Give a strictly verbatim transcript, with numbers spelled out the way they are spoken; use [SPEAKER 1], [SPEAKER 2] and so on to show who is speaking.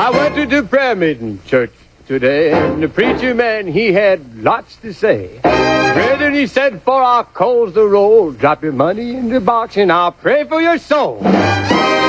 [SPEAKER 1] I went to the prayer meeting church today, and the preacher man, he had lots to say. Brethren, he said, for our coals to roll, drop your money in the box, and I'll pray for your soul.